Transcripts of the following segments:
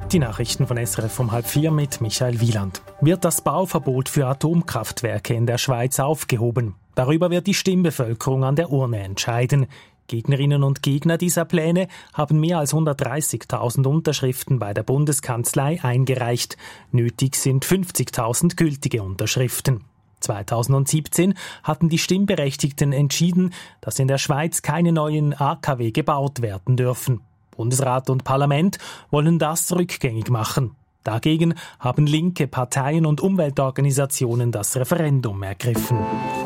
Die Nachrichten von SRF um 3:30 mit Michael Wieland. Wird das Bauverbot für Atomkraftwerke in der Schweiz aufgehoben? Darüber wird die Stimmbevölkerung an der Urne entscheiden. Gegnerinnen und Gegner dieser Pläne haben mehr als 130.000 Unterschriften bei der Bundeskanzlei eingereicht. Nötig sind 50.000 gültige Unterschriften. 2017 hatten die Stimmberechtigten entschieden, dass in der Schweiz keine neuen AKW gebaut werden dürfen. Bundesrat und Parlament wollen das rückgängig machen. Dagegen haben linke Parteien und Umweltorganisationen das Referendum ergriffen.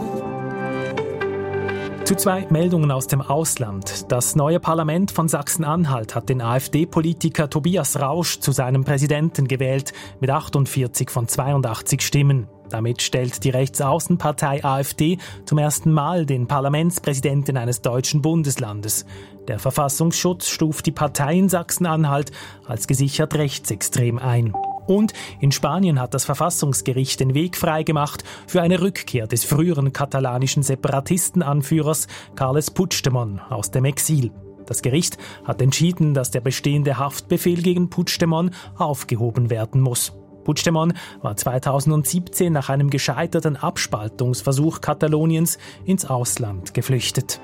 Zu 2 Meldungen aus dem Ausland. Das neue Parlament von Sachsen-Anhalt hat den AfD-Politiker Tobias Rausch zu seinem Präsidenten gewählt, mit 48 von 82 Stimmen. Damit stellt die Rechtsaußenpartei AfD zum ersten Mal den Parlamentspräsidenten eines deutschen Bundeslandes. Der Verfassungsschutz stuft die Partei in Sachsen-Anhalt als gesichert rechtsextrem ein. Und in Spanien hat das Verfassungsgericht den Weg freigemacht für eine Rückkehr des früheren katalanischen Separatistenanführers Carles Puigdemont aus dem Exil. Das Gericht hat entschieden, dass der bestehende Haftbefehl gegen Puigdemont aufgehoben werden muss. Puigdemont war 2017 nach einem gescheiterten Abspaltungsversuch Kataloniens ins Ausland geflüchtet.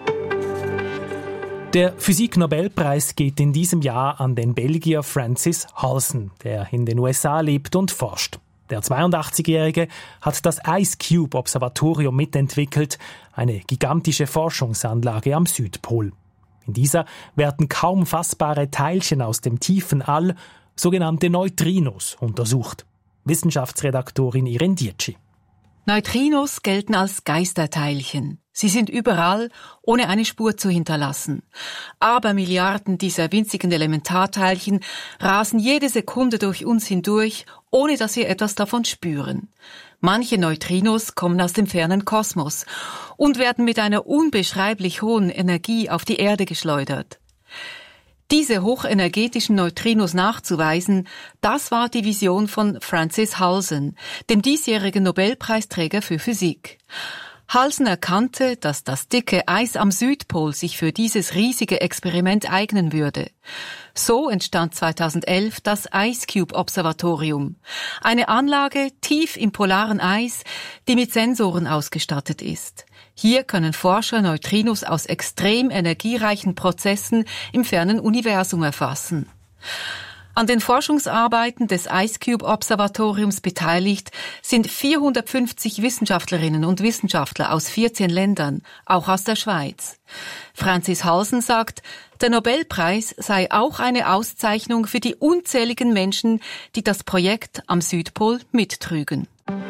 Der Physik-Nobelpreis geht in diesem Jahr an den Belgier Francis Halsen, der in den USA lebt und forscht. Der 82-Jährige hat das Ice Cube Observatorium mitentwickelt, eine gigantische Forschungsanlage am Südpol. In dieser werden kaum fassbare Teilchen aus dem tiefen All, sogenannte Neutrinos, untersucht. Wissenschaftsredaktorin Irene Dietschi. Neutrinos gelten als Geisterteilchen. Sie sind überall, ohne eine Spur zu hinterlassen. Abermilliarden dieser winzigen Elementarteilchen rasen jede Sekunde durch uns hindurch, ohne dass wir etwas davon spüren. Manche Neutrinos kommen aus dem fernen Kosmos und werden mit einer unbeschreiblich hohen Energie auf die Erde geschleudert. Diese hochenergetischen Neutrinos nachzuweisen, das war die Vision von Francis Halsen, dem diesjährigen Nobelpreisträger für Physik. Halsen erkannte, dass das dicke Eis am Südpol sich für dieses riesige Experiment eignen würde. So entstand 2011 das Ice Cube Observatorium, eine Anlage tief im polaren Eis, die mit Sensoren ausgestattet ist. Hier können Forscher Neutrinos aus extrem energiereichen Prozessen im fernen Universum erfassen. An den Forschungsarbeiten des Ice Cube Observatoriums beteiligt sind 450 Wissenschaftlerinnen und Wissenschaftler aus 14 Ländern, auch aus der Schweiz. Francis Halsen sagt, der Nobelpreis sei auch eine Auszeichnung für die unzähligen Menschen, die das Projekt am Südpol mittrügen.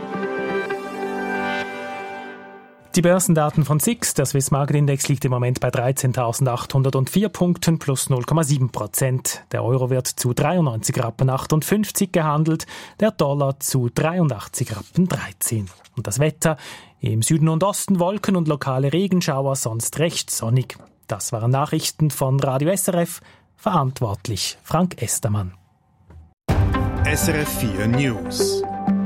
Die Börsendaten von SIX, der Swiss Market Index, liegt im Moment bei 13.804 Punkten plus 0,7%. Der Euro wird zu 93,58 Rappen gehandelt, der Dollar zu 83,13 Rappen. Und das Wetter: im Süden und Osten Wolken und lokale Regenschauer, sonst recht sonnig. Das waren Nachrichten von Radio SRF, verantwortlich Frank Estermann. SRF 4 News.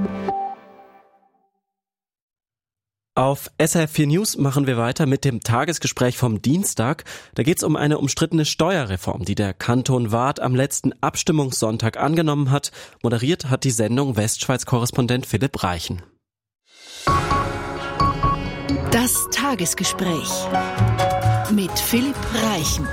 Auf SRF 4 News machen wir weiter mit dem Tagesgespräch vom Dienstag. Da geht es um eine umstrittene Steuerreform, die der Kanton Waadt am letzten Abstimmungssonntag angenommen hat. Moderiert hat die Sendung Westschweiz-Korrespondent Philipp Reichen. Das Tagesgespräch mit Philipp Reichen.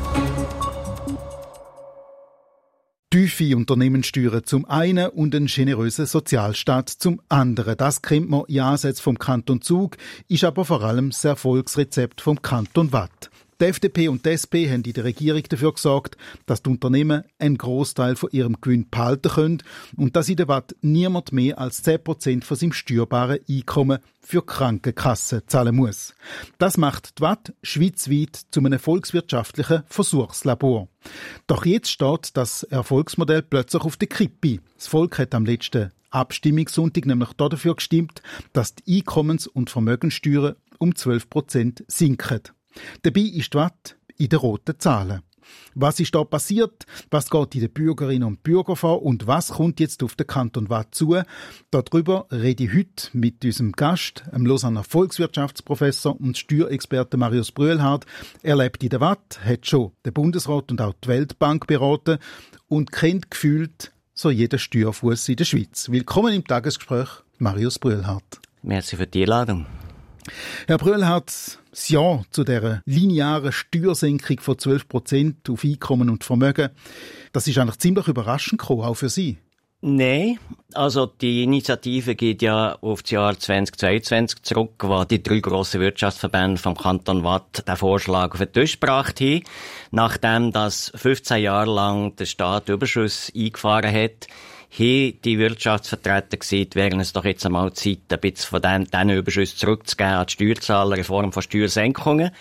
Tiefe Unternehmenssteuern zum einen und einen generösen Sozialstaat zum anderen. Das kennt man in Ansätzen vom Kanton Zug, ist aber vor allem das Erfolgsrezept vom Kanton Waadt. Die FDP und die SP haben in der Regierung dafür gesorgt, dass die Unternehmen einen Großteil von ihrem Gewinn behalten können und dass in der Waadt niemand mehr als 10% von seinem steuerbaren Einkommen für Krankenkassen zahlen muss. Das macht die Waadt schweizweit zu einem volkswirtschaftlichen Versuchslabor. Doch jetzt steht das Erfolgsmodell plötzlich auf der Kippe. Das Volk hat am letzten Abstimmungssonntag nämlich dafür gestimmt, dass die Einkommens- und Vermögenssteuern um 12% sinken. Dabei ist die Waadt in den roten Zahlen. Was ist da passiert? Was geht in den Bürgerinnen und Bürgern vor? Und was kommt jetzt auf den Kanton Waadt zu? Darüber rede ich heute mit unserem Gast, dem Lausanner Volkswirtschaftsprofessor und Steuerexperten Marius Brühlhardt. Er lebt in der Waadt, hat schon den Bundesrat und auch die Weltbank beraten und kennt gefühlt so jeder Steuerfuss in der Schweiz. Willkommen im Tagesgespräch, Marius Brühlhardt. Merci für die Einladung. Herr Brühlhardt, das Ja zu dieser linearen Steuersenkung von 12% auf Einkommen und Vermögen, das ist eigentlich ziemlich überraschend gekommen, auch für Sie. Nein, also die Initiative geht ja auf das Jahr 2022 zurück, wo die 3 grossen Wirtschaftsverbände vom Kanton Waadt den Vorschlag auf den Tisch gebracht haben, nachdem das 15 Jahre lang der Staat Überschuss eingefahren hat. Hier die Wirtschaftsvertreter gesagt, wären es doch jetzt einmal Zeit, ein bisschen von diesen Überschüssen zurückzugeben an die Steuerzahler in Form von Steuersenkungen.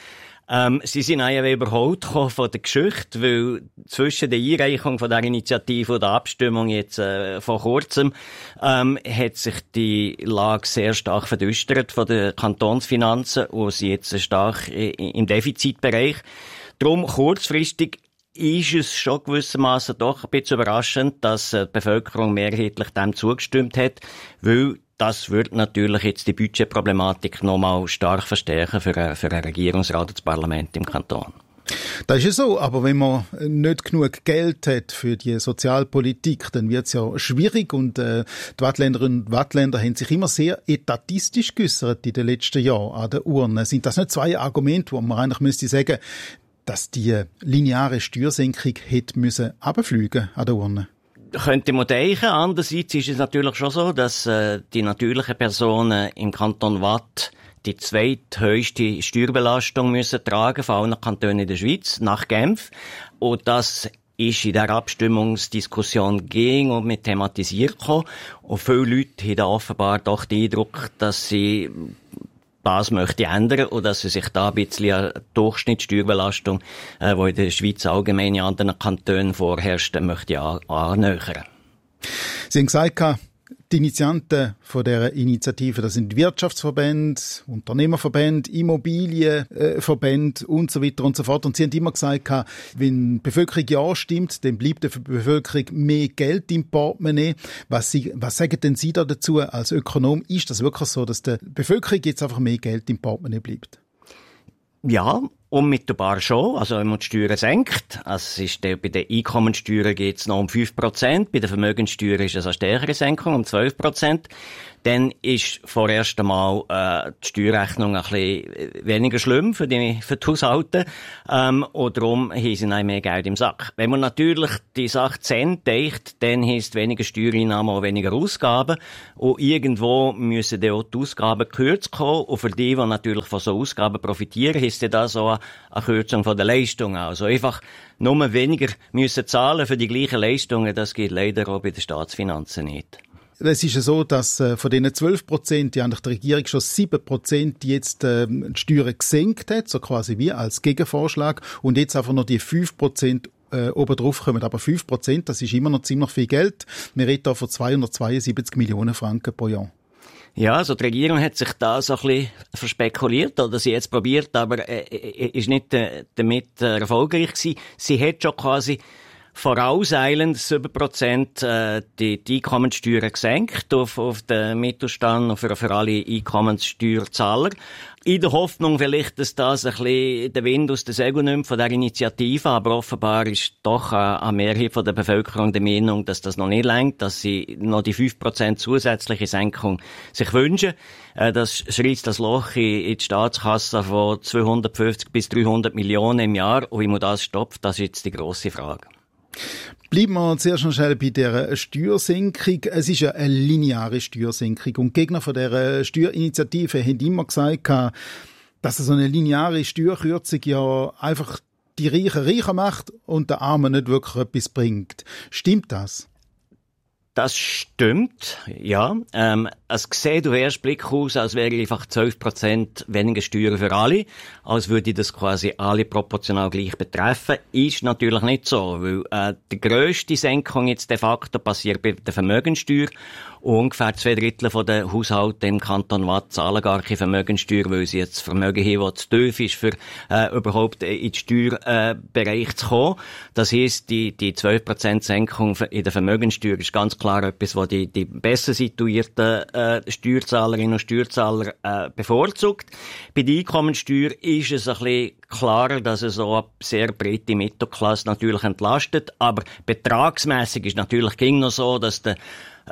Sie sind eigentlich überholt von der Geschichte, weil zwischen der Einreichung von der Initiative und der Abstimmung jetzt vor kurzem hat sich die Lage sehr stark verdüstert von den Kantonsfinanzen und sind jetzt stark im Defizitbereich. Darum kurzfristig ist es schon gewissermaßen doch ein bisschen überraschend, dass die Bevölkerung mehrheitlich dem zugestimmt hat, weil das wird natürlich jetzt die Budgetproblematik nochmal stark verstärken für einen Regierungsrat und das Parlament im Kanton. Das ist ja so, aber wenn man nicht genug Geld hat für die Sozialpolitik, dann wird es ja schwierig und die Waadtländerinnen und Waadtländer haben sich immer sehr etatistisch geäussert in den letzten Jahren an der Urne. Sind das nicht 2 Argumente, wo man eigentlich müsste sagen, dass die lineare Steuersenkung hätte müssen runterfliegen an der Urne? Könnte man denken. Andererseits ist es natürlich schon so, dass die natürlichen Personen im Kanton Waadt die zweithöchste Steuerbelastung müssen tragen von allen Kantonen in der Schweiz, nach Genf. Und das ist in der Abstimmungsdiskussion gegen und mit thematisiert gekommen. Und viele Leute haben da offenbar doch den Eindruck, dass sie das möchte ändern und dass sie sich da ein bisschen an die Durchschnittssteuerbelastung, die in der Schweiz allgemein in anderen Kantonen vorherrscht, möchte annähern. Sie haben gesagt, die Initianten von dieser Initiative, das sind Wirtschaftsverbände, Unternehmerverbände, Immobilienverbände und so weiter und so fort. Und Sie haben immer gesagt, wenn die Bevölkerung ja stimmt, dann bleibt der Bevölkerung mehr Geld im Portemonnaie. Was sagen denn Sie da dazu als Ökonom? Ist das wirklich so, dass der Bevölkerung jetzt einfach mehr Geld im Portemonnaie bleibt? Ja, unmittelbar schon. Also wenn man die Steuern senkt, also es ist bei den Einkommensteuern geht es noch um 5%, bei der Vermögenssteuer ist es eine stärkere Senkung, um 12%. Dann ist vorerst einmal die Steuerrechnung ein bisschen weniger schlimm für die Haushalte. Und darum haben sie noch mehr Geld im Sack. Wenn man natürlich die Sache zu Ende denkt, dann heisst weniger Steuereinnahmen und weniger Ausgaben. Und irgendwo müssen dann auch die Ausgaben gekürzt kommen. Und für die natürlich von so Ausgaben profitieren, heisst das auch eine Kürzung von der Leistungen. Also einfach nur weniger müssen zahlen für die gleichen Leistungen. Das geht leider auch bei den Staatsfinanzen nicht. Es ist ja so, dass von diesen 12% die eigentlich die Regierung schon 7% jetzt die Steuern gesenkt hat, so quasi wie als Gegenvorschlag, und jetzt einfach noch die 5% obendrauf kommen. Aber 5%, das ist immer noch ziemlich viel Geld. Wir reden da von 272 Millionen Franken pro Jahr. Ja, also die Regierung hat sich da so ein bisschen verspekuliert, oder sie jetzt probiert, aber ist nicht damit erfolgreich gewesen. Sie hat schon quasi vorauseilend 7% die Einkommenssteuern gesenkt auf den Mittelstand und für alle Einkommenssteuerzahler. In der Hoffnung vielleicht, dass das ein bisschen den Wind aus den Segeln nimmt von der Initiative, aber offenbar ist doch eine Mehrheit von der Bevölkerung der Meinung, dass das noch nicht reicht, dass sie noch die 5% zusätzliche Senkung sich wünschen. Das schreißt das Loch in die Staatskasse von 250 bis 300 Millionen im Jahr. Und wie man das stopft, das ist jetzt die grosse Frage. Bleiben wir zuerst noch schnell bei der Steuersenkung. Es ist ja eine lineare Steuersenkung. Und die Gegner von der Steuerinitiative haben immer gesagt, dass so eine lineare Steuerkürzung ja einfach die Reichen reicher macht und der Armen nicht wirklich etwas bringt. Stimmt das? Das stimmt, ja. Es sieht auf den ersten Blick aus, als wäre einfach 12% weniger Steuern für alle, als würde das quasi alle proportional gleich betreffen. Ist natürlich nicht so, weil die grösste Senkung jetzt de facto passiert bei der Vermögenssteuer. Ungefähr 2/3 der Haushalte im Kanton Waadt zahlen gar keine Vermögenssteuer, weil sie jetzt Vermögen haben, das zu tief ist, für überhaupt in den Steuerbereich zu kommen. Das heisst, die 12% Senkung in der Vermögenssteuer ist ganz klar klar etwas, was die besser situierten Steuerzahlerinnen und Steuerzahler bevorzugt. Bei der Einkommensteuer ist es ein bisschen klarer, dass es so eine sehr breite Mittelklasse natürlich entlastet, aber betragsmässig ist natürlich ging noch so, dass der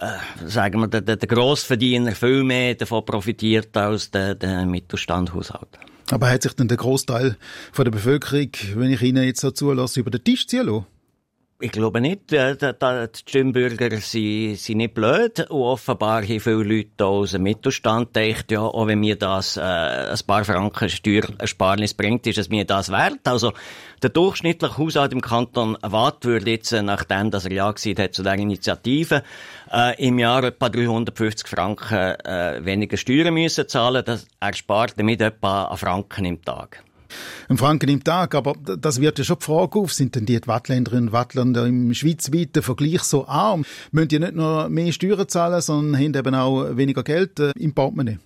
Grossverdiener viel mehr davon profitiert als der Mittelstandhaushalt. Aber hat sich denn der Großteil von der Bevölkerung, wenn ich Ihnen jetzt so zulasse, über den Tisch ziehen lassen? Ich glaube nicht. Die Stimmbürger sind nicht blöd. Und offenbar haben viele Leute aus dem Mittelstand gedacht, ja, auch wenn mir das ein paar Franken Steuersparnis bringt, ist es mir das wert. Also der durchschnittliche Haushalt im Kanton Waadt würde jetzt, nachdem dass er ja gesagt hat zu der Initiative, im Jahr etwa 350 Franken weniger Steuern müssen zahlen. Er spart damit etwa einen Franken im Tag. Ein Franken im Tag, aber das wird ja schon die Frage auf, sind denn die Wattländerinnen und Wattländer im schweizweiten Vergleich so arm? Müssen die nicht nur mehr Steuern zahlen, sondern haben eben auch weniger Geld im Portemonnaie?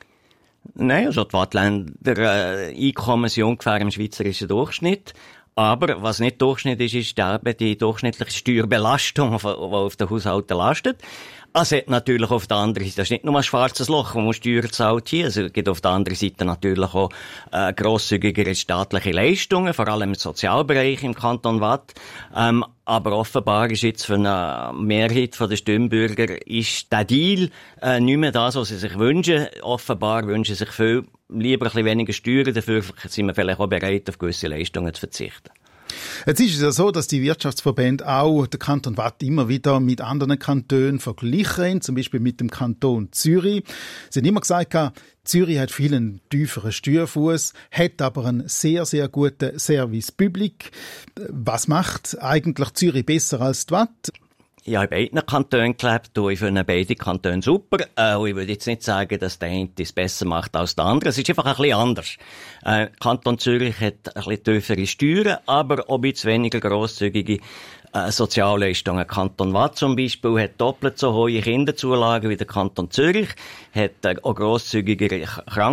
Nein, also die Wattländer Einkommen sind ungefähr im schweizerischen Durchschnitt. Aber was nicht Durchschnitt ist die durchschnittliche Steuerbelastung, die auf den Haushalten lastet. Es hat natürlich auf der anderen Seite, das ist nicht nur ein schwarzes Loch, wo man Steuern zahlt hier, es gibt auf der anderen Seite natürlich auch grosszügigere staatliche Leistungen, vor allem im Sozialbereich im Kanton Waadt. Aber offenbar ist jetzt für eine Mehrheit der Stimmbürger ist der Deal nicht mehr das, was sie sich wünschen. Offenbar wünschen sich viel lieber ein bisschen weniger Steuern, dafür sind wir vielleicht auch bereit, auf gewisse Leistungen zu verzichten. Jetzt ist es ja so, dass die Wirtschaftsverbände auch den Kanton Waadt immer wieder mit anderen Kantonen vergleichen, zum Beispiel mit dem Kanton Zürich. Sie haben immer gesagt, Zürich hat viel einen tieferen Steuerfuss, hat aber einen sehr, sehr guten Service Public. Was macht eigentlich Zürich besser als die Waadt? Ich habe in beiden Kantonen gelebt und ich finde beide Kantone super. Und ich würde jetzt nicht sagen, dass der eine es besser macht als der andere. Es ist einfach ein bisschen anders. Kanton Zürich hat ein bisschen tiefere Steuern, aber auch ein bisschen weniger grosszügige Sozialleistungen. Kanton Waadt zum Beispiel hat doppelt so hohe Kinderzulagen wie der Kanton Zürich, hat auch grosszügigere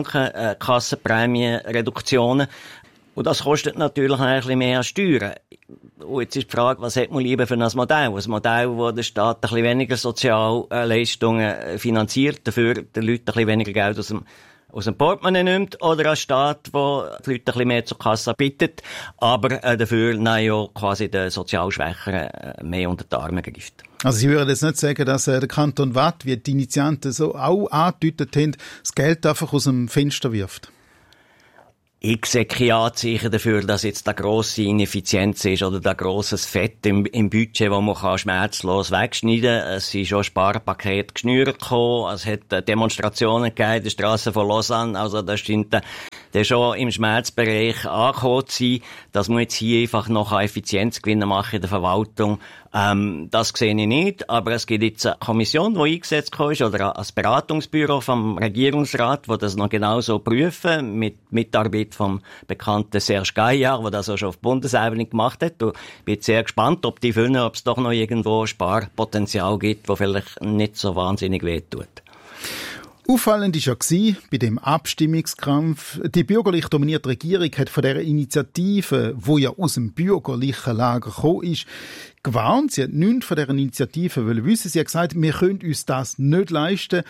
Krankenkassenprämienreduktionen. Und das kostet natürlich ein bisschen mehr an Steuern. Und jetzt ist die Frage, was hat man lieber für ein Modell? Ein Modell, wo der Staat ein bisschen weniger Sozialleistungen finanziert, dafür den Leuten ein bisschen weniger Geld aus dem Portemonnaie nimmt, oder ein Staat, der die Leute ein bisschen mehr zur Kasse bittet, aber dafür quasi den Sozialschwächeren mehr unter die Arme greift. Also Sie würden jetzt nicht sagen, dass der Kanton Waadt, wie die Initianten so auch angedeutet haben, das Geld einfach aus dem Fenster wirft? Ich sehe keine Anzeichen dafür, dass jetzt da grosse Ineffizienz ist oder da grosses Fett im Budget, das man schmerzlos wegschneiden kann. Es sind schon Sparpakete geschnürt gekommen. Es hat Demonstrationen gegeben in der Strasse von Lausanne. Also das scheint der schon im Schmerzbereich angekommen zu sein, dass man jetzt hier einfach noch Effizienzgewinne machen in der Verwaltung. Das sehe ich nicht, aber es gibt jetzt eine Kommission, die eingesetzt ist, oder ein Beratungsbüro vom Regierungsrat, das das noch genauso prüfen, mit Mitarbeit vom bekannten Serge Gaillard, der das auch schon auf Bundesebene gemacht hat. Und ich bin sehr gespannt, ob die finden, ob es doch noch irgendwo Sparpotenzial gibt, das vielleicht nicht so wahnsinnig wehtut. Auffallend war ja bei dem Abstimmungskampf, die bürgerlich dominierte Regierung hat von dieser Initiative, die ja aus dem bürgerlichen Lager gekommen ist, gewarnt. Sie hat nichts von dieser Initiative wissen. Sie hat gesagt, wir können uns das nicht leisten.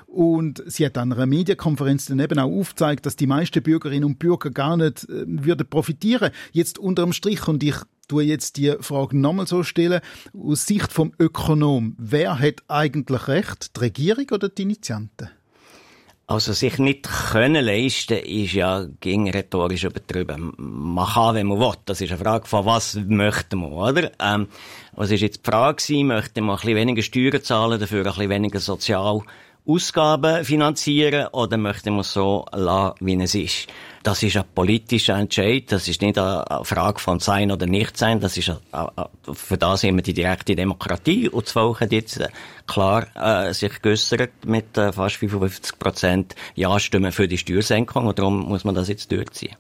Und sie hat an einer Medienkonferenz dann eben auch aufgezeigt, dass die meisten Bürgerinnen und Bürger gar nicht würden profitieren. Jetzt unterm Strich, und ich tue jetzt die Frage nochmal so stellen, aus Sicht vom Ökonom, wer hat eigentlich recht, die Regierung oder die Initianten? Also sich nicht können leisten ist ja gegen rhetorisch übertrieben. Man kann, wenn man will. Das ist eine Frage von was möchte man, oder? Was ist jetzt die Frage gewesen? Möchte man ein bisschen weniger Steuern zahlen, dafür ein bisschen weniger Sozialausgaben finanzieren, oder möchte man es so lassen, wie es ist? Das ist ein politischer Entscheid. Das ist nicht eine Frage von Sein oder Nichtsein. Das ist für das haben wir die direkte Demokratie. Und das Volk hat jetzt klar sich geäussert mit fast 55% Ja-Stimmen für die Steuersenkung. Und darum muss man das jetzt durchziehen.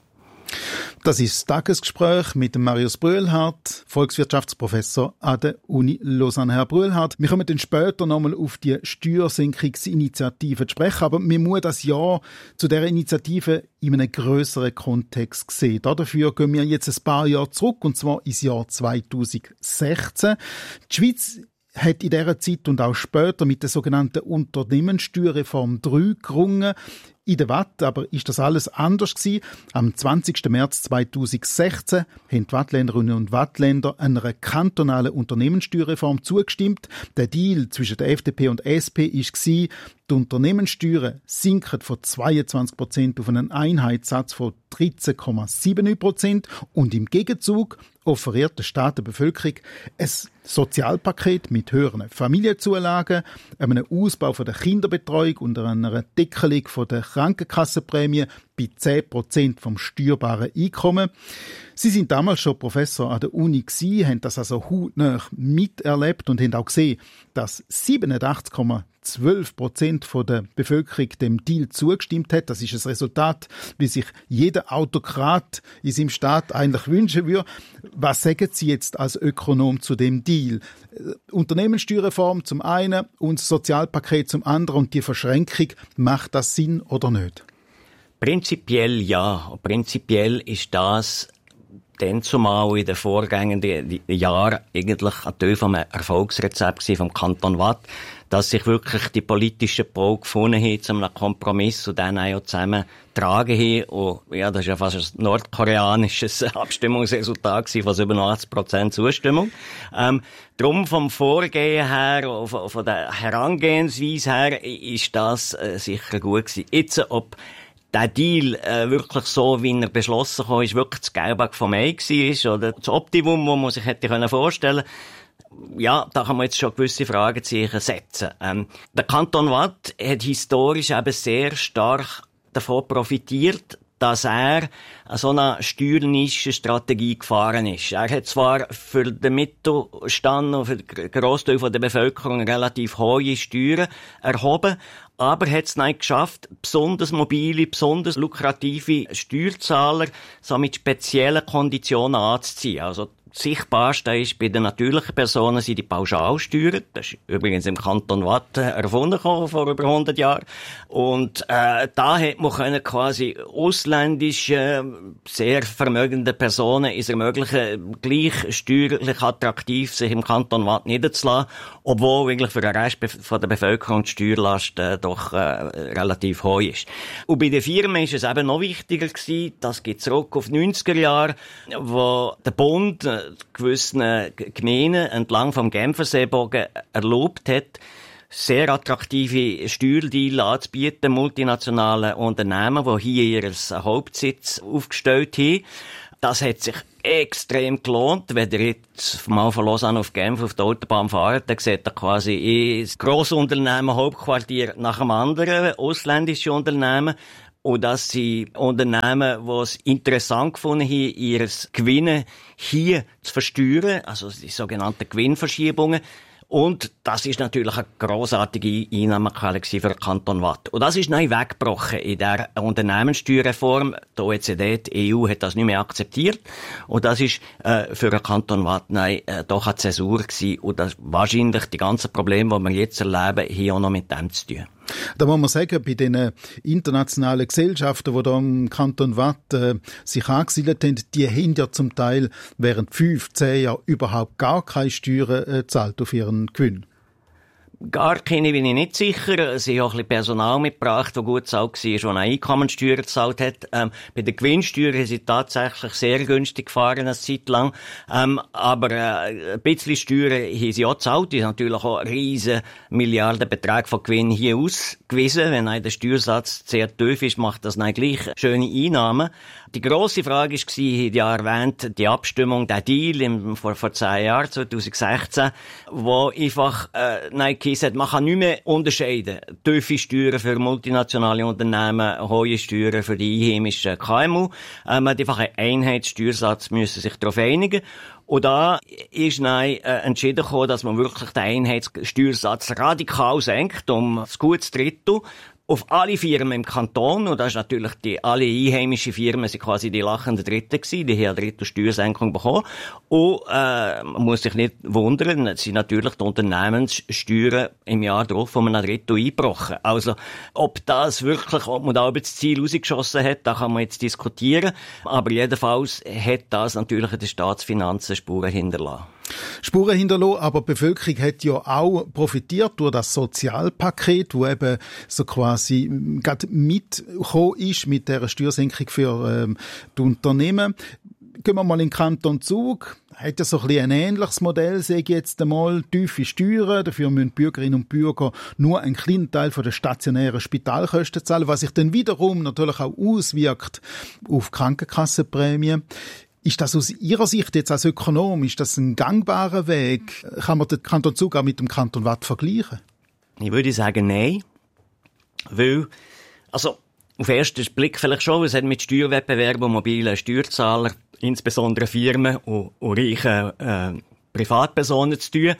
Das ist das Tagesgespräch mit dem Marius Brühlhardt, Volkswirtschaftsprofessor an der Uni Lausanne. Herr Brühlhardt, wir kommen dann später nochmal auf die Steuersenkungsinitiative zu sprechen, aber wir müssen das Jahr zu dieser Initiative in einem grösseren Kontext sehen. Dafür gehen wir jetzt ein paar Jahre zurück, und zwar ins Jahr 2016. Die Schweiz hat in dieser Zeit und auch später mit der sogenannten Unternehmenssteuerreform 3 gerungen. In der Watt aber ist das alles anders gewesen. Am 20. März 2016 haben die Wattländerinnen und Wattländer einer kantonalen Unternehmenssteuerreform zugestimmt. Der Deal zwischen der FDP und SP war, die Unternehmenssteuern sinken von 22% auf einen Einheitssatz von 13,79% und im Gegenzug offeriert der Staat der Bevölkerung ein Sozialpaket mit höheren Familienzulagen, einem Ausbau von der Kinderbetreuung und einer Deckelung von der Krankenkassenprämie bei 10% vom steuerbaren Einkommen. Sie sind damals schon Professor an der Uni gewesen, haben das also hautnah miterlebt und haben auch gesehen, dass 87,12% von der Bevölkerung dem Deal zugestimmt hat. Das ist ein Resultat, wie sich jeder Autokrat in seinem Staat eigentlich wünschen würde. Was sagen Sie jetzt als Ökonom zu dem Deal? Unternehmenssteuerreform zum einen und das Sozialpaket zum anderen und die Verschränkung, macht das Sinn oder nicht? Prinzipiell ja. Prinzipiell ist das dann zumal in den vorgängenden Jahren eigentlich ein Teil vom Erfolgsrezept vom Kanton Watt, dass sich wirklich die politischen Pole gefunden haben zu einem Kompromiss und dann auch zusammen tragen haben. Und ja, das ist ja fast ein nordkoreanisches Abstimmungsresultat gewesen, von 87% Zustimmung. Drum vom Vorgehen her, von der Herangehensweise her, ist das sicher gut gewesen. Jetzt, ob der Deal wirklich so, wie er beschlossen wurde, ist wirklich das Gelbe vom Ei war, oder das Optimum, das man sich hätte vorstellen können. Ja, da kann man jetzt schon gewisse Fragezeichen setzen. Der Kanton Watt hat historisch eben sehr stark davon profitiert, dass er so eine Steuernischenstrategie gefahren ist. Er hat zwar für den Mittelstand und für den Grossteil der Bevölkerung relativ hohe Steuern erhoben, aber hat es nicht geschafft, besonders mobile, besonders lukrative Steuerzahler so mit speziellen Konditionen anzuziehen. Also das Sichtbarste ist bei den natürlichen Personen sind die Pauschalsteuern. Das ist übrigens im Kanton Watt erfunden vor über 100 Jahren. Und da hat man quasi ausländische, sehr vermögende Personen es ermöglichen, gleich steuerlich attraktiv sich im Kanton Watt niederzulassen, obwohl eigentlich für den Rest von der Bevölkerung die Steuerlast doch relativ hoch ist. Und bei den Firmen ist es eben noch wichtiger gewesen, das geht zurück auf die 90er Jahre, wo der Bund gewissen Gemeinden entlang vom Genferseebogen erlaubt hat, sehr attraktive Steuerdeals anzubieten, multinationalen Unternehmen, die hier ihren Hauptsitz aufgestellt haben. Das hat sich extrem gelohnt. Wenn ihr jetzt mal von Lausanne auf Genf auf der Autobahn fahrt, dann seht ihr quasi ein Grossunternehmen, Hauptquartier nach dem anderen, ausländische Unternehmen. Und das sind Unternehmen, die es interessant gefunden haben, ihre Gewinne hier zu versteuern, also die sogenannten Gewinnverschiebungen. Und das ist natürlich eine grossartige Einnahmequelle für den Kanton Watt. Und das ist neu weggebrochen in der Unternehmenssteuerreform. Die OECD, die EU, hat das nicht mehr akzeptiert. Und das ist für den Kanton Watt doch eine Zäsur gewesen. Und das wahrscheinlich die ganzen Probleme, die wir jetzt erleben, hier auch noch mit dem zu tun. Da muss man sagen, bei den internationalen Gesellschaften, die da im Kanton Watt sich angesiedelt haben, die haben ja zum Teil während 5-10 Jahren überhaupt gar keine Steuern gezahlt auf ihren Gewinn. Gar keine bin ich nicht sicher. Sie haben auch ein bisschen Personal mitgebracht, das gut bezahlt war, schon eine Einkommensteuer gezahlt hat. Bei der Gewinnsteuer haben sie tatsächlich sehr günstig gefahren, eine Zeit lang. Aber ein bisschen Steuern haben sie auch gezahlt. Die haben natürlich auch riesen Milliardenbeträge von Gewinn hier ausgewiesen. Wenn der Steuersatz sehr tief ist, macht das nicht gleich schöne Einnahmen. Die grosse Frage war, ich habe ja erwähnt, die Abstimmung, der Deal vor 10 Jahren, 2016, wo einfach gesagt hat, man kann nicht mehr unterscheiden. Tiefe Steuern für multinationale Unternehmen, hohe Steuern für die einheimischen KMU. Man hat einfach einen Einheitssteuersatz, müssen sich darauf einigen. Und da ist entschieden worden, dass man wirklich den Einheitssteuersatz radikal senkt, um ein gutes Drittel. Auf alle Firmen im Kanton, und das ist natürlich alle einheimischen Firmen sind quasi die lachenden Dritten gewesen, die haben eine Drittel Steuersenkung bekommen. Und, man muss sich nicht wundern, es sind natürlich die Unternehmenssteuern im Jahr drauf um ein Drittel eingebrochen. Also, ob man da über das Ziel rausgeschossen hat, da kann man jetzt diskutieren. Aber jedenfalls hat das natürlich in den Staatsfinanzen Spuren hinterlassen. Spuren hinterlassen, aber die Bevölkerung hat ja auch profitiert durch das Sozialpaket, wo eben so quasi gerade mitgekommen ist mit der Steuersenkung für die Unternehmen. Gehen wir mal in den Kanton Zug. Hat ja so ein bisschen ein ähnliches Modell, sage ich jetzt einmal, tiefe Steuern. Dafür müssen Bürgerinnen und Bürger nur einen kleinen Teil von der stationären Spitalkosten zahlen, was sich dann wiederum natürlich auch auswirkt auf Krankenkassenprämien. Ist das aus Ihrer Sicht jetzt als Ökonom, ist das ein gangbarer Weg? Kann man den Kanton Zug auch mit dem Kanton Waadt vergleichen? Ich würde sagen, nein. Weil, also, auf den ersten Blick vielleicht schon, es hat mit Steuerwettbewerb und mobilen Steuerzahlern, insbesondere Firmen und reichen Privatpersonen zu tun.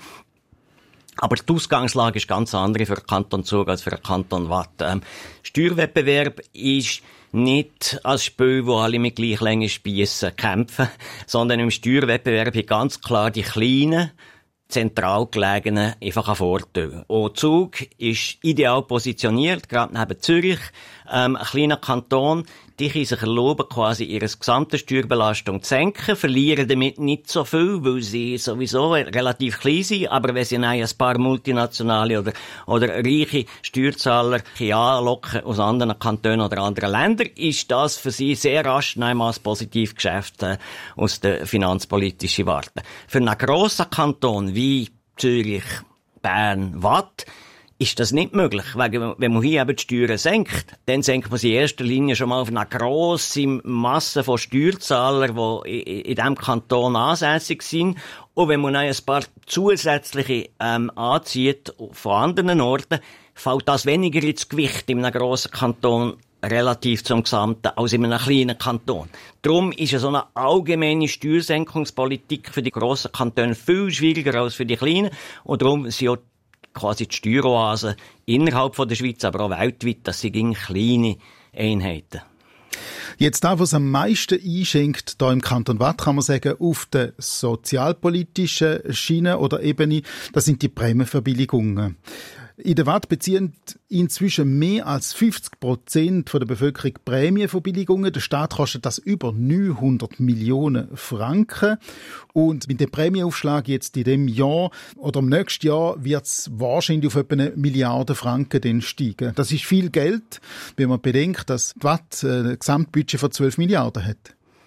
Aber die Ausgangslage ist ganz andere für den Kanton Zug als für den Kanton Waadt. Steuerwettbewerb ist nicht als Spiel, wo alle mit gleich langen Spiessen kämpfen, sondern im Steuerwettbewerb hier ganz klar die kleinen, zentral gelegenen einfach ein Vorteil. Und Zug ist ideal positioniert, gerade neben Zürich, ein kleiner Kanton. Die können sich erlauben, quasi ihre gesamte Steuerbelastung zu senken, verlieren damit nicht so viel, weil sie sowieso relativ klein sind, aber wenn sie ein paar multinationale oder reiche Steuerzahler anlocken aus anderen Kantonen oder anderen Ländern, ist das für sie sehr rasch einmal ein positives Geschäft aus der finanzpolitischen Warte. Für einen grossen Kanton wie Zürich, Bern, Waadt ist das nicht möglich. Weil, wenn man hier eben die Steuern senkt, dann senkt man sie in erster Linie schon mal auf eine grosse Masse von Steuerzahlern, die in diesem Kanton ansässig sind. Und wenn man ein paar zusätzliche anzieht von anderen Orten, fällt das weniger ins Gewicht in einem grossen Kanton relativ zum Gesamten als in einem kleinen Kanton. Darum ist so eine allgemeine Steuersenkungspolitik für die grossen Kantone viel schwieriger als für die kleinen. Und darum sind auch quasi die Steueroasen innerhalb von der Schweiz, aber auch weltweit, das sind kleine Einheiten. Jetzt da, was am meisten einschenkt, da im Kanton Waadt, kann man sagen, auf der sozialpolitischen Schiene oder Ebene, das sind die Prämienverbilligungen. In der Waadt beziehen inzwischen mehr als 50% von der Bevölkerung Prämienverbilligungen. Der Staat kostet das über 900 Millionen Franken. Und mit dem Prämienaufschlag jetzt in dem Jahr oder im nächsten Jahr wird es wahrscheinlich auf etwa 1 Milliarde Franken steigen. Das ist viel Geld, wenn man bedenkt, dass die Waadt ein Gesamtbudget von 12 Milliarden hat.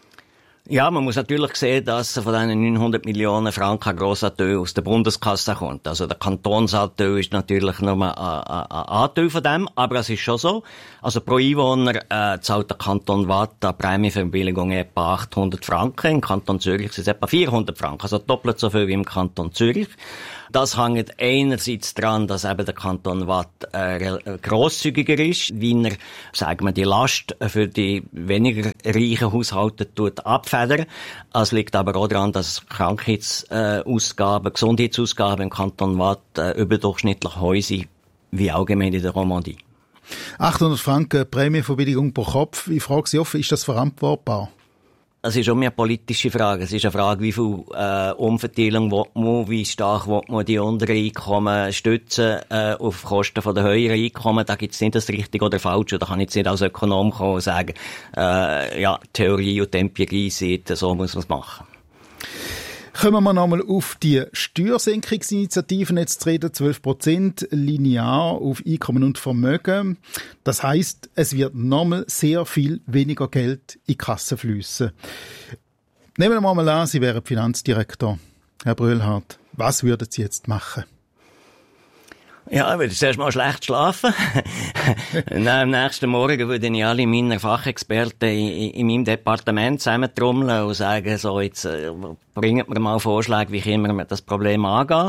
Ja, man muss natürlich sehen, dass von diesen 900 Millionen Franken ein grosser Teil aus der Bundeskasse kommt. Also der Kantonsanteil ist natürlich nur ein Anteil von dem, aber es ist schon so. Also pro Einwohner zahlt der Kanton Waadt eine Prämienverbilligung etwa 800 Franken. Im Kanton Zürich sind es etwa 400 Franken, also doppelt so viel wie im Kanton Zürich. Das hängt einerseits daran, dass eben der Kanton Waadt grosszügiger ist, wie er, sagen wir, die Last für die weniger reichen Haushalte abfedern. Es liegt aber auch daran, dass Gesundheitsausgaben im Kanton Waadt überdurchschnittlich hoch sind, wie allgemein in der Romandie. 800 Franken Prämienverbilligung pro Kopf. Ich frage Sie offen, ist das verantwortbar? Es ist auch eine politische Frage. Es ist eine Frage, wie viel Umverteilung will man, wie stark will man die unteren Einkommen stützen auf Kosten von der höheren Einkommen. Da gibt es nicht das Richtige oder Falsche. Da kann ich jetzt nicht als Ökonom kommen und sagen, Theorie und Empirie sieht, so muss man es machen. Kommen wir nochmal auf die Steuersenkungsinitiativen jetzt zu reden. 12% linear auf Einkommen und Vermögen. Das heisst, es wird nochmal sehr viel weniger Geld in die Kasse fliessen. Nehmen wir mal an, Sie wären Finanzdirektor. Herr Bröhlhardt, was würden Sie jetzt machen? Ja, ich würde zuerst mal schlecht schlafen. Am nächsten Morgen würde ich alle meine Fachexperten in meinem Departement zusammentrommeln und sagen, so, jetzt bringt mir mal Vorschläge, wie können wir das Problem angehen.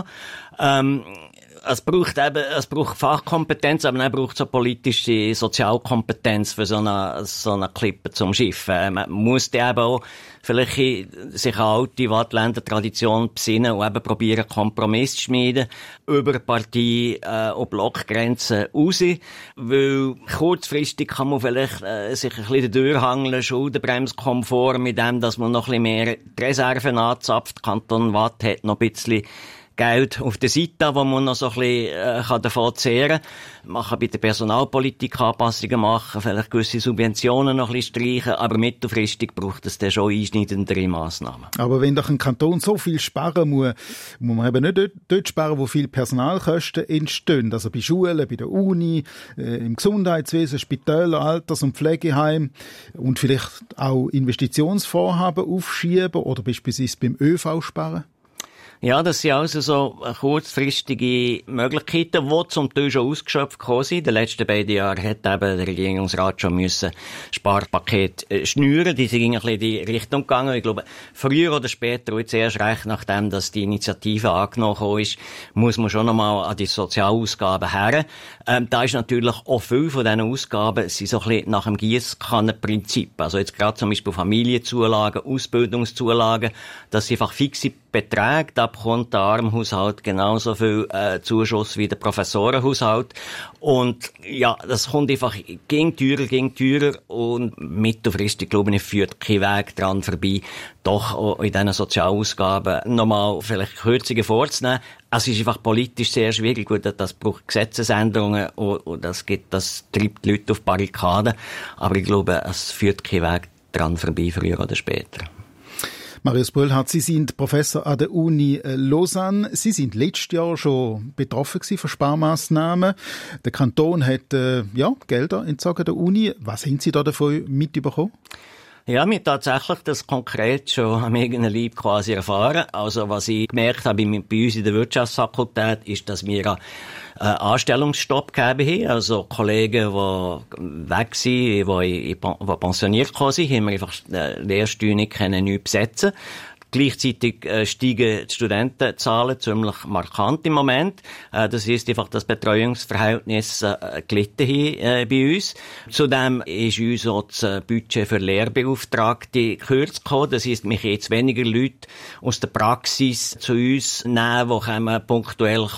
Es braucht Fachkompetenz, aber dann braucht es auch politische Sozialkompetenz für so eine Klippe zum Schiffen. Man muss eben auch vielleicht sich an alte Wattländer-Tradition besinnen und eben probieren, Kompromiss zu schmieden über Partie- und Blockgrenzen raus. Weil kurzfristig kann man vielleicht sich ein bisschen durchhangeln, Schuldenbremskomfort mit dem, dass man noch ein bisschen mehr die Reserven anzapft. Kanton Waadt hat noch ein bisschen Geld auf der Seite, wo man noch so ein bisschen davon zehren kann. Man kann bei der Personalpolitik Anpassungen machen, vielleicht gewisse Subventionen noch ein bisschen streichen, aber mittelfristig braucht es dann schon einschneidendere Massnahmen. Aber wenn doch ein Kanton so viel sparen muss man eben nicht dort sparen, wo viele Personalkosten entstehen. Also bei Schulen, bei der Uni, im Gesundheitswesen, Spitäler, Alters- und Pflegeheim und vielleicht auch Investitionsvorhaben aufschieben oder beispielsweise beim ÖV sparen. Ja, das sind also so kurzfristige Möglichkeiten, die zum Teil schon ausgeschöpft gekommen sind. In den letzten beiden Jahren hat eben der Regierungsrat schon müssen Sparpaket schnüren. Die sind ein bisschen in die Richtung gegangen. Ich glaube, früher oder später, und jetzt erst recht nachdem, dass die Initiative angenommen ist, muss man schon nochmal an die Sozialausgaben her. Da ist natürlich auch viel von diesen Ausgaben sind so ein bisschen nach dem Giesskannenprinzip. Also jetzt gerade zum Beispiel Familienzulagen, Ausbildungszulagen, das sind einfach fixe Beträge. Da bekommt der Armenhaushalt genauso viel Zuschuss wie der Professorenhaushalt. Und ja, das kommt einfach ging teurer und mittelfristig, glaube ich, führt kein Weg dran vorbei, doch auch in diesen Sozialausgaben nochmal vielleicht Kürzungen vorzunehmen. Es ist einfach politisch sehr schwierig, weil das braucht Gesetzesänderungen und das treibt die Leute auf Barrikaden. Aber ich glaube, es führt kein Weg dran vorbei, früher oder später. Marius Brühlhardt, Sie sind Professor an der Uni Lausanne. Sie sind letztes Jahr schon betroffen von Sparmaßnahmen. Der Kanton hat Gelder entzogen der Uni. Was haben Sie da davon mitbekommen? Ja, wir tatsächlich das konkret schon am eigenen Leib quasi erfahren. Also was ich gemerkt habe bei uns in der Wirtschaftsfakultät, ist, dass wir Anstellungsstopp gegeben haben. Also Kollegen, die weg sind, die pensioniert gekommen sind, haben wir einfach Lehrstühle nicht neu besetzen. Gleichzeitig steigen die Studentenzahlen ziemlich markant im Moment. Das heisst einfach, dass Betreuungsverhältnis gelitten haben bei uns. Zudem ist uns auch das Budget für Lehrbeauftragte gekürzt gekommen. Das heisst, wir können jetzt weniger Leute aus der Praxis zu uns nehmen, die punktuell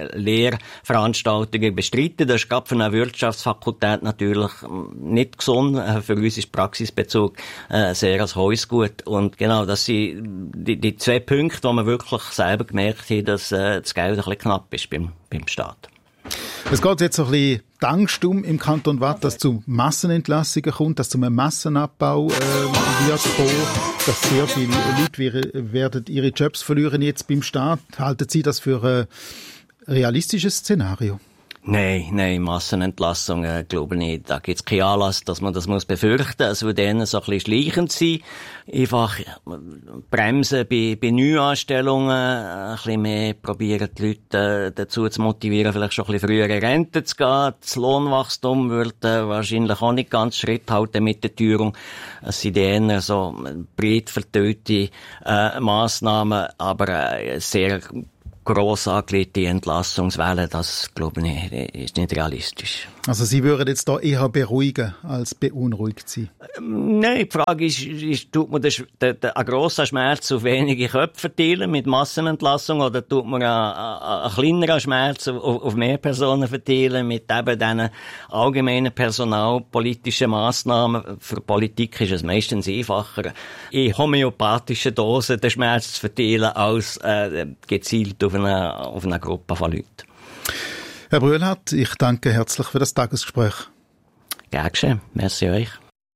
Lehrveranstaltungen bestreiten. Das ist gerade für eine Wirtschaftsfakultät natürlich nicht gesund. Für uns ist Praxisbezug sehr ein hohes Gut. Und genau, das sind die zwei Punkte, wo man wirklich selber gemerkt hat, dass das Geld ein bisschen knapp ist beim Staat. Es geht jetzt so ein bisschen die Angst im Kanton Waadt, dass es zu Massenentlassungen kommt, dass zu einem Massenabbau wird kommen, dass sehr viele Leute werden ihre Jobs verlieren jetzt beim Staat. Halten Sie das für ein realistisches Szenario? Nein, Massenentlassungen, glaube ich nicht. Da gibt's keinen Anlass, dass man das befürchten muss. Es würde denen so ein bisschen schleichend sein. Einfach bremsen bei Neuanstellungen, ein bisschen mehr probieren, die Leute dazu zu motivieren, vielleicht schon ein bisschen früher in Rente zu gehen. Das Lohnwachstum würde wahrscheinlich auch nicht ganz Schritt halten mit der Teuerung. Es sind eher so breit verteilte Massnahmen, aber sehr gross angelegte Entlassungswelle, das, glaube ich, ist nicht realistisch. Also Sie würden jetzt da eher beruhigen als beunruhigt sein? Nein, die Frage ist tut man einen grossen Schmerz auf wenige Köpfe verteilen mit Massenentlassung oder tut man einen kleineren Schmerz auf mehr Personen verteilen mit eben diesen allgemeinen personalpolitischen Massnahmen? Für Politik ist es meistens einfacher, in homöopathischen Dosen den Schmerz zu verteilen, als gezielt auf eine Gruppe von Leuten. Herr Brühlhardt, ich danke herzlich für das Tagesgespräch. Gern geschehen. Merci euch.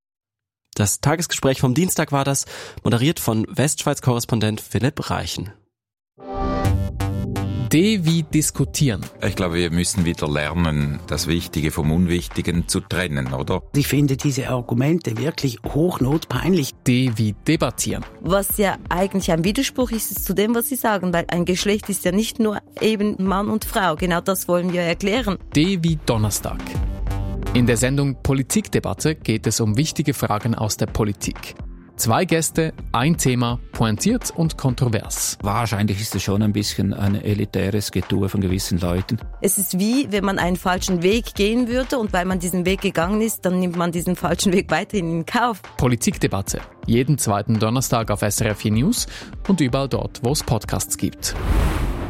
Das Tagesgespräch vom Dienstag war das, moderiert von Westschweiz-Korrespondent Philipp Reichen. D wie diskutieren. Ich glaube, wir müssen wieder lernen, das Wichtige vom Unwichtigen zu trennen, oder? Ich finde diese Argumente wirklich hochnotpeinlich. D wie debattieren. Was ja eigentlich ein Widerspruch ist zu dem, was Sie sagen, weil ein Geschlecht ist ja nicht nur eben Mann und Frau. Genau das wollen wir erklären. D wie Donnerstag. In der Sendung Politikdebatte geht es um wichtige Fragen aus der Politik. 2 Gäste, ein Thema, pointiert und kontrovers. Wahrscheinlich ist es schon ein bisschen ein elitäres Getue von gewissen Leuten. Es ist wie, wenn man einen falschen Weg gehen würde und weil man diesen Weg gegangen ist, dann nimmt man diesen falschen Weg weiterhin in Kauf. Politikdebatte. Jeden zweiten Donnerstag auf SRF 4 News und überall dort, wo es Podcasts gibt.